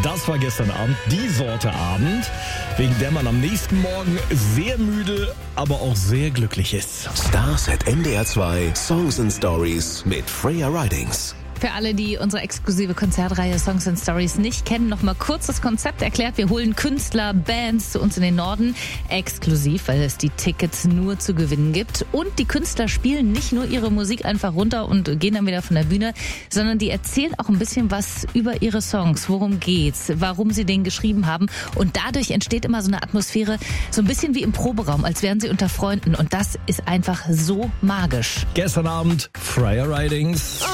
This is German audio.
Das war gestern Abend die Sorte Abend, wegen der man am nächsten Morgen sehr müde, aber auch sehr glücklich ist. Stars at NDR 2 Songs and Stories mit Freya Ridings. Für alle, die unsere exklusive Konzertreihe Songs and Stories nicht kennen, noch mal kurz das Konzept erklärt. Wir holen Künstler, Bands zu uns in den Norden, exklusiv, weil es die Tickets nur zu gewinnen gibt. Und die Künstler spielen nicht nur ihre Musik einfach runter und gehen dann wieder von der Bühne, sondern die erzählen auch ein bisschen was über ihre Songs. Worum geht's? Warum sie den geschrieben haben? Und dadurch entsteht immer so eine Atmosphäre, so ein bisschen wie im Proberaum, als wären sie unter Freunden. Und das ist einfach so magisch. Gestern Abend Freya Ridings.